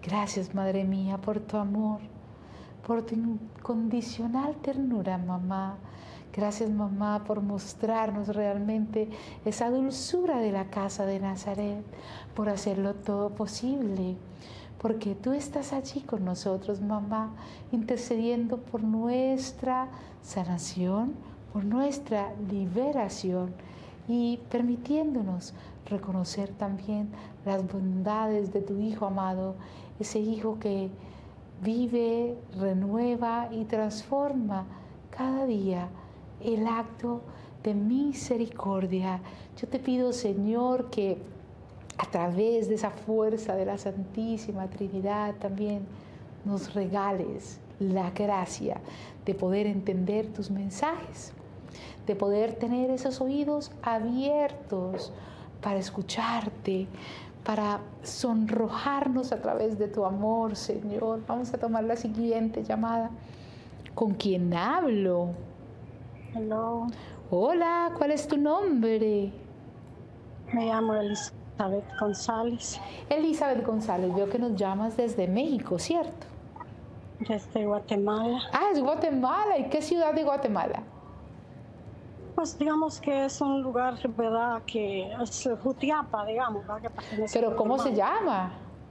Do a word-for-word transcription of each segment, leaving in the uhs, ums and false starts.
Gracias, Madre mía, por tu amor, por tu incondicional ternura, mamá. Gracias, mamá, por mostrarnos realmente esa dulzura de la casa de Nazaret, por hacerlo todo posible, porque tú estás allí con nosotros, mamá, intercediendo por nuestra sanación, por nuestra liberación y permitiéndonos reconocer también las bondades de tu Hijo amado, ese Hijo que vive, renueva y transforma cada día el acto de misericordia. Yo te pido, Señor, que a través de esa fuerza de la Santísima Trinidad también nos regales la gracia de poder entender tus mensajes, de poder tener esos oídos abiertos para escucharte, para sonrojarnos a través de tu amor, Señor. Vamos a tomar la siguiente llamada. ¿Con quién hablo? Hello. Hola, ¿cuál es tu nombre? Me llamo Elizabeth González. Elizabeth González, veo que nos llamas desde México, ¿cierto? Desde Guatemala. Ah, es Guatemala. ¿Y qué ciudad de Guatemala? Pues digamos que es un lugar, ¿verdad? Que es Jutiapa, digamos, ¿verdad? Que pertenece ¿Pero a cómo se Guatemala. llama?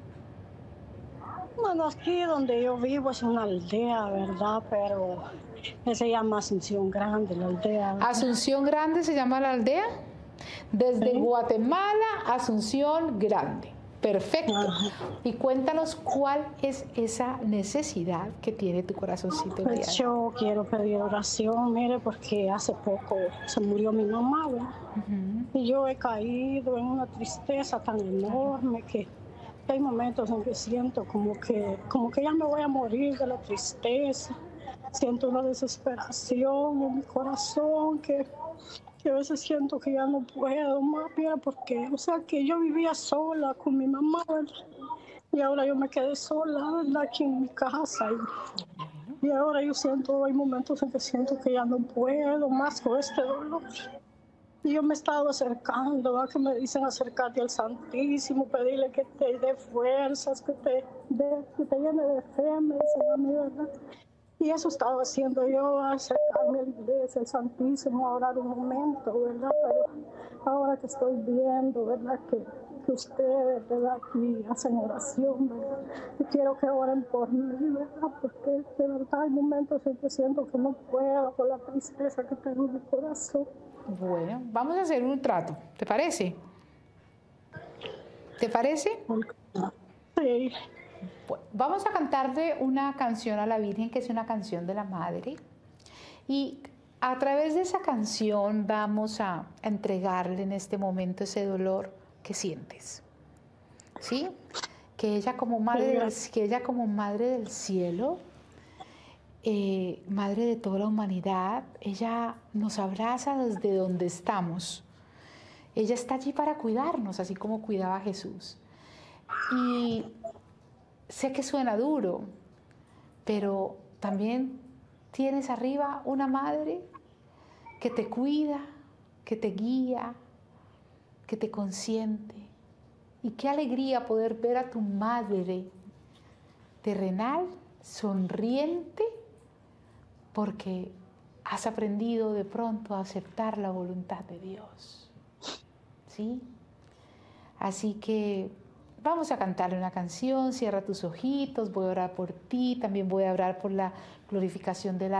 Bueno, aquí donde yo vivo es una aldea, ¿verdad? Pero se llama Asunción Grande, la aldea, ¿verdad? Asunción Grande se llama la aldea. Desde Sí. Guatemala, Asunción Grande. Perfecto. Ajá. Y cuéntanos cuál es esa necesidad que tiene tu corazoncito el día Pues de hoy. yo quiero pedir oración, mire, porque hace poco se murió mi mamá, ¿verdad? Ujú. Y yo he caído en una tristeza tan enorme que hay momentos en que siento como que, como que ya me voy a morir de la tristeza. Siento una desesperación en mi corazón que, que a veces siento que ya no puedo más, mira, porque, o sea, que yo vivía sola con mi mamá, ¿verdad? Y ahora yo me quedé sola, ¿verdad? Aquí en mi casa. Y, y ahora yo siento, hay momentos en que siento que ya no puedo más con este dolor. Y yo me he estado acercando, ¿verdad? Que me dicen acercarte al Santísimo, pedirle que te dé fuerzas, que te, dé, que te llene de fe, me dicen a mí, ¿verdad? Y eso estaba haciendo yo, acercarme a la iglesia, al Santísimo, a orar un momento, ¿verdad? Pero ahora que estoy viendo, ¿verdad? Que, que ustedes, ¿verdad? Aquí hacen oración, ¿verdad? Y quiero que oren por mí, ¿verdad? Porque de verdad hay momentos en que siento que no puedo con la tristeza que tengo en mi corazón. Bueno, vamos a hacer un trato. ¿Te parece? ¿Te parece? Sí. Bueno, vamos a cantarle una canción a la Virgen, que es una canción de la Madre. Y a través de esa canción vamos a entregarle en este momento ese dolor que sientes. ¿Sí? Que ella como madre del, que ella como madre del cielo, eh, madre de toda la humanidad, ella nos abraza desde donde estamos. Ella está allí para cuidarnos, así como cuidaba a Jesús. Y sé que suena duro, pero también tienes arriba una madre que te cuida, que te guía, que te consiente. Y qué alegría poder ver a tu madre terrenal sonriente porque has aprendido de pronto a aceptar la voluntad de Dios. ¿Sí? Así que vamos a cantarle una canción, cierra tus ojitos, voy a orar por ti, también voy a orar por la glorificación de la